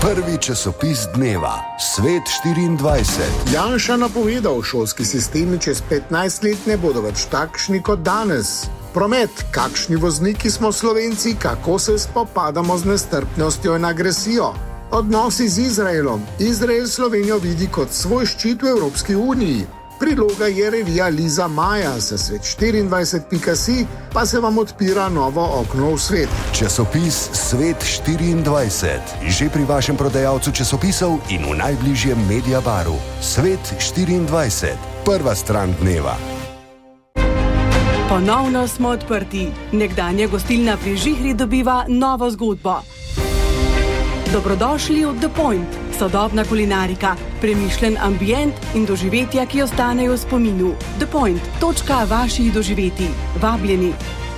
Prvi časopis dneva, Svet 24. Janša napovedal, šolski sistemi čez 15 let ne bodo več takšni kot danes. Promet, kakšni vozniki smo Slovenci, kako se spopadamo z nestrpnostjo in agresijo. Odnosi z Izraelom. Izrael Slovenijo vidi kot svoj ščit v Evropski uniji. Priloga je revija Liza Maja, za Svet24.si pa se vam odpira novo okno v svet. Časopis Svet 24. Že pri vašem prodajalcu časopisov in v najbližjem Mediabaru. Svet 24. Prva stran dneva. Ponovno smo odprti. Nekdanja gostilna pri Žihri dobiva novo zgodbo. Dobrodošli v The Point. Sodobna kulinarika, premišljen ambient in doživetja, ki ostanejo v spominu. The Point. Točka vaših doživetij. Vabljeni.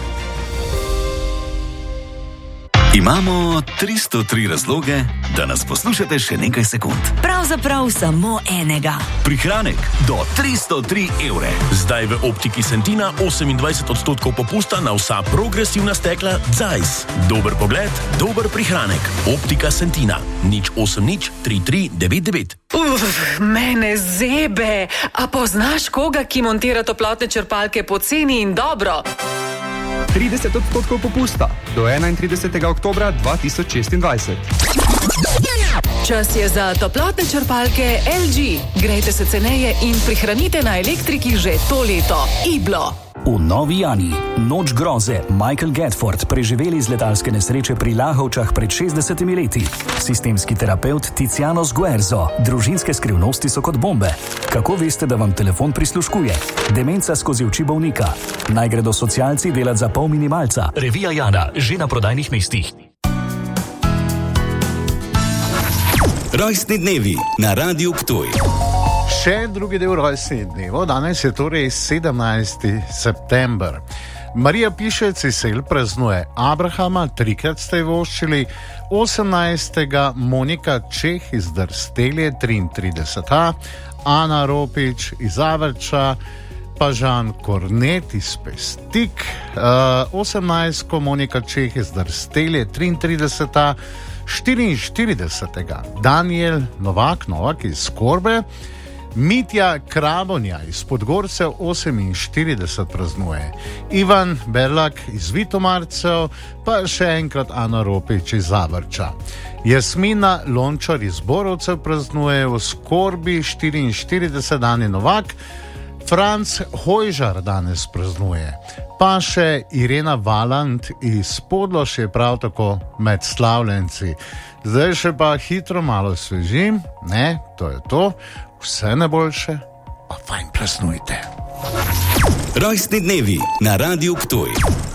Imamo 303 razloge, da nas poslušate še nekaj sekund. Pravzaprav samo enega. Prihranek do 303 evre. Zdaj v Optiki Sentina 28% popusta na vsa progresivna stekla Zeiss. Dober pogled, dober prihranek. Optika Sentina. 080 33 99. Mene zebe. A poznaš koga, ki montira toplotne črpalke po ceni in dobro? 30% popusta do 31. oktobra 2026. Čas je za toplotne črpalke LG. Grejte se ceneje in prihranite na elektriki že to leto. Iblo. V Novi Jani, noč groze, Michael Gedford, preživeli z letalske nesreče pri Lahovčah pred 60 leti. Sistemski terapeut Tiziano Sguerzo, družinske skrivnosti so kot bombe. Kako veste, da vam telefon prisluškuje? Demenca skozi oči bolnika. Naj gredo socialci delat za pol minimalca. Revija Jana, že na prodajnih mestih. Rojstni dnevi na Radiu Ptuj. Še drugi del rojstnih dnevov, danes je torej 17. september. Marija Pišec iz Sel praznuje Abrahama, 3-krat ste voščili, 18. Monika Čeh iz Drstelje, 33. Ana Ropič iz Zavrča, pa Žan Kornet iz Pestik, 18. Monika Čeh iz Drstelje, 33. 44. Daniel Novak iz Korbe, Mitja Krabonja iz Podgorcev 48 praznuje, Ivan Berlak iz Vitomarcev, pa še enkrat Ana Ropič iz Zavrča. Jasmina Lončar iz Borovcev praznuje, v Skorbi 44. Dani Novak, Franc Hojžar danes praznuje, pa še Irena Valant iz Podloš je prav tako med slavljenci. Zdaj še pa hitro malo svežim, to je to. Vse najboljše, pa fajn praznujte. Rojstni dnevi na Radiu Ptuj.